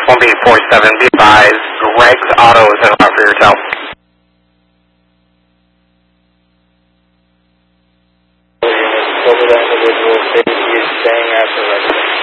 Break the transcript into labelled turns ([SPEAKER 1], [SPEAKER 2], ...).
[SPEAKER 1] 61B47, be advised, Greg's Auto is in line for your tail.
[SPEAKER 2] Over that individual, safety is staying at the residence.